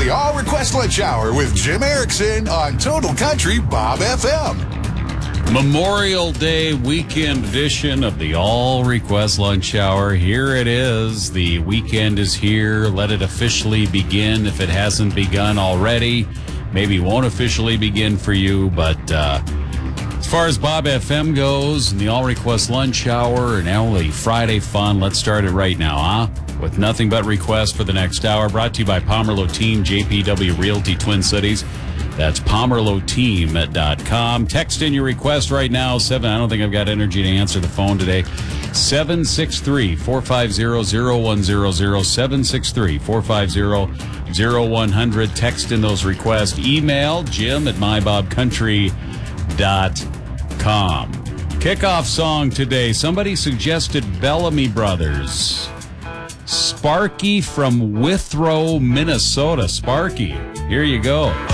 the All Request Lunch Hour with Jim Erickson on Total Country Bob FM. Memorial Day weekend edition of the All Request Lunch Hour. Here it is. The weekend is here. Let it officially begin if it hasn't begun already. Maybe won't officially begin for you, but as far as Bob FM goes and the All Request Lunch Hour and all the Friday fun, let's start it right now, huh? With nothing but requests for the next hour. Brought to you by Pomerleau Team, JPW Realty Twin Cities. That's PomerleauTeam.com. Text in your request right now. I don't think I've got energy to answer the phone today. 763-450-0100. 763-450-0100. Text in those requests. Email jim@mybobcountry.com. Kickoff song today. Somebody suggested Bellamy Brothers. Sparky from Withrow, Minnesota. Sparky, here you go.